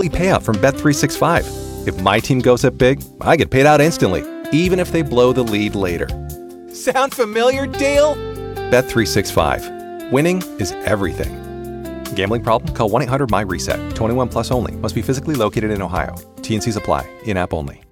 daily payout from Bet365. If my team goes up big, I get paid out instantly, even if they blow the lead later. Sound familiar, Dale? Bet365. Winning is everything. Gambling problem? Call 1-800-MY-RESET. 21 plus only. Must be physically located in Ohio. T&Cs apply. In-app only.